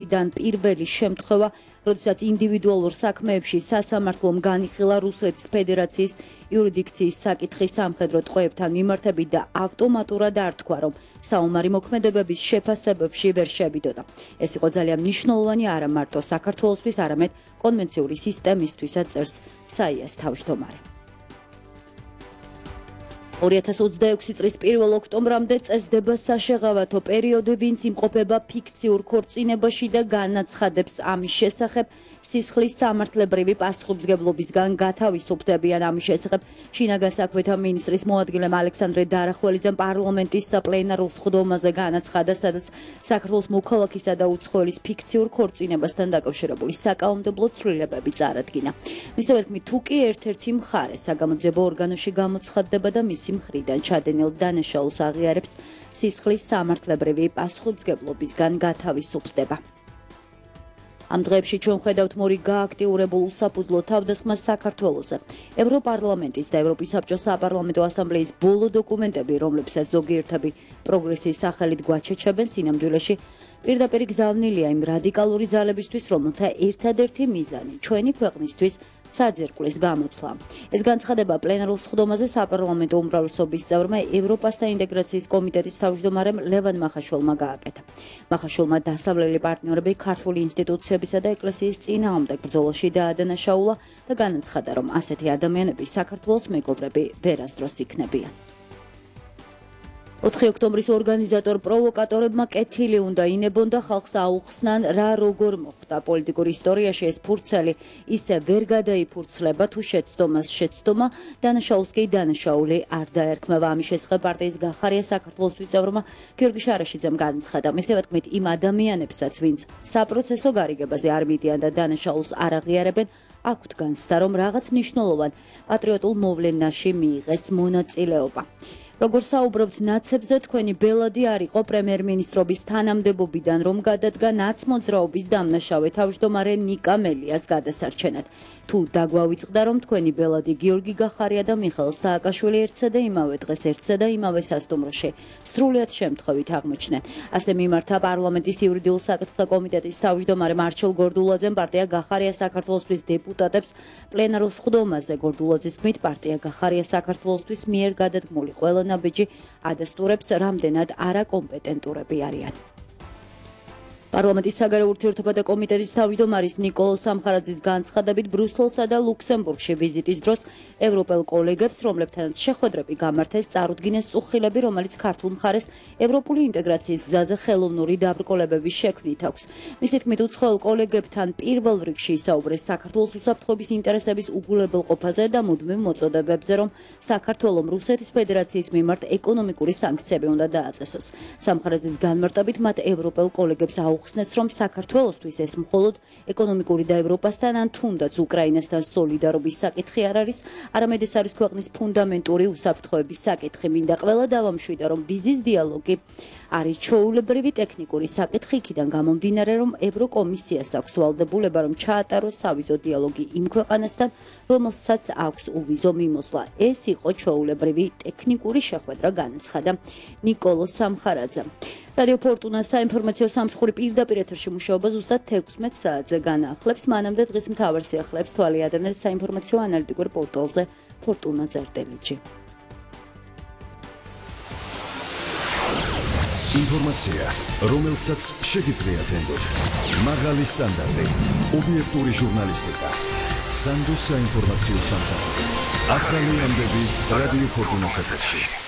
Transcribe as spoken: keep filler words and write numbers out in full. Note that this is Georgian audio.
დან პირველი შემთხვევა, როდესაც ინდივიდუალურ საქმეებში სასამართლომ განიხილა რუსეთის ფედერაციის იურისდიქციის საკითხი სამხედრო ტყვეებთან მიმართებით და ავტომატურად ართქვა, რომ საომარი მოქმედებების შეფასებებში ვერ შევიდოდა. ეს იყო ძალიან მნიშვნელოვანი არა მარტო საქართველოსთვის, არამედ კონვენციური სისტემისთვისაც წერს საიას თავმჯდომარე. ორი ათას ოცდაექვსი წლის პირველ ოქტომბრამდე წესდება საშეღავათო პერიოდი, ვინც იმყოფება ფიქციურ ქორწინებაში და განაცხადებს ამის შესახებ სისხლის სამართლებრივი პასუხისმგებლობისგან გათავისუფლდებიან. ამის შესახებ შინაგან საქმეთა მინისტრის მოადგილემ ალექსანდრე დარახველიძემ პარლამენტის საპლენარო სხდომაზე განაცხადა, სადაც საქართველოს მოქალაქისა და უცხოელის ფიქციურ ქორწინებასთან დაკავშირებული საკანონმდებლო ცვლილებები წარადგინა. მისივე თქმით, თუ კი ერთ-ერთი მხარე საგამოძიებო ორგანოში გამოცხადდება და მისი მხრიდან ჩადენილ დანაშაულს აღიარებს, სისხლის სამართლებრივი პასუხისმგებლობისგან გათავისუფლდება. ამ დღეებში ჩვენ ხედავთ მორიგ გააქტიურებულ უსაფუძვლო თავდასხმას საქართველოზე. ევროპარლამენტის და ევროპის საბჭოს საპარლამენტო ასამბლეის ბოლო დოკუმენტები, რომლებსაც ზოგიერთები პროგრესის სახელით გვაჩეჩებენ, სინამდვილეში პირდაპირ გზავნილია იმ რადიკალური ძალებისთვის, რომელთა ერთადერთი მიზანი ჩვენი ქვეყნისთვის საძირკვლის გამოცვლა. ეს განცხადება პლენარულ სხდომაზე საპარლამენტო უმრავლესობის წევრმა ევროპასთან ინტეგრაციის კომიტეტის თავმჯდომარემ ლევან მახაშველმა გააკეთა. მახაშველმა დასავლელი პარტნიორები ქართული ინსტიტუციებისა და ეკლესიის წინააღმდეგ ბრძოლაში დაადანაშაულა და განაცხადა, რომ ასეთი ადამიანები საქართველოს მეგობრები ვერასდროს იქნებიან. ოთხი ოქტომბრის ორგანიზატორ პროვოკატორებმა კეთილი უნდა ინებონ და ხალხს აუხსნან, რა როგორ მოხდა. პოლიტიკურ ისტორიაში ეს ფურცელი ისე ვერ გადაიფურცლება, თუ შეცდომას შეცდომა, დანაშაულს კი დანაშაული არ დაერქმევა. ამის შესახებ პარტიის გახარია საქართველოსთვის წევრმა გიორგი შარაშიძემ განაცხადა. მისივე თქმით, იმ ადამიანებსაც, ვინც საპროცესო გარიგებაზე არ მიდიან და დანაშაულს არ აღიარებენ, აქვთ განცდა, რომ რაღაც მნიშვნელოვან პატრიოტულ მოვლენაში მიიღეს მონაწილეობა. Როგორც საუბრობთ ნაცებზე, თქვენი ბელადი არ იყო პრემიერ-მინისტრობის თანამდებობიდან, რომ გადადგა ნაცმოძრაობის დამნაშავე თავმჯდომარე ნიკა მელიას გადასარჩენად. თუ დაგვავიწყდა, რომ თქვენი ბელადი გიორგი გახარია და მიხეილ სააკაშვილი ერთსა და იმავე დღეს ერთსა და იმავე სასტუმროში სრულიად შემთხვევით აღმოჩნდნენ. ასე მიმართა პარლამენტის იურიდიულ საკითხთა კომიტეტის თავმჯდომარე მარჩელ გორდულაძემ პარტია გახარია საქართველოსთვის დეპუტატებს პლენარულ სხდომაზე. გორდულაძის თქმით, პარტია გახარია საქართველოსთვის მიერ გადადგმული ყველა ნაბიჯი ადასტურებს, რამდენად არაკომპეტენტურები არიან. პარლამენტის საგარეო ურთიერთობათა კომიტეტის თავმჯდომარის ნიკოლო სამხარაძის განცხადებით, ბრუსელსა და ლუქსემბურგში ვიზიტის დროს ევროპელ კოლეგებს, რომლებთანაც შეხვედრები გამართეს, წარუდგინეს წუხილები, რომელიც ქართულ მხარეს ევროპული ინტეგრაციის გზაზე ხელოვნური დაბრკოლებების შექმნით აქვს. მისი თქმით, უცხოელ კოლეგებთან პირველ რიგში ისაუბრეს საქართველოს უსაფრთხოების ინტერესების უგულებელყოფაზე და მუდმივ მოწოდებებზე, რომ საქართველომ რუსეთის ფედერაციის მიმართ ეკონომიკური სანქციები უნდა დააწესოს. სამხარაძის განმარტებით, მათ ევროპელ კოლეგებს აუხსნეს, რომ საქართველოსთვის ეს მხოლოდ ეკონომიკური და ევროპასთან ან თუნდაც უკრაინასთან სოლიდარობის საკითხი არ არის, არამედ ეს არის ქვეყნის ფუნდამენტური უსაფრთხოების საკითხი. მინდა ყველა დავამშვიდო, რომ ვიზის დიალოგი არის ჩვეულებრივი ტექნიკური საკითხი, იქიდან გამომდინარე, რომ ევროკომისიას აქვს ვალდებულება, რომ ჩაატაროს სავიზო დიალოგი იმ ქვეყანასთან, რომელსაც აქვს უვიზო მიმოსვლა. ეს იყო ჩვეულებრივი ტექნიკური შეხვედრა, განაცხადა ნიკოლო სამხარაძე. რადიო ფორტუნა საინფორმაციო სამსხური პირდაპირ ეთერში მუშაობა ზუსტად თექვსმეტ საათზე განახლებს. მანამდე დღის მთავარ სიახლეებს თვალი ადევნეთ საინფორმაციო ანალიტიკურ პორტალზე ფორტუნა წერტელიჯი. ინფორმაცია, რომელსაც შეგიძლიათ ენდოთ. მაღალი სტანდარტი, ობიექტური ჟურნალისტიკა. სანდო საინფორმაციო სამსახური. ახალი ამბები რადიო ფორტუნას ეთერში.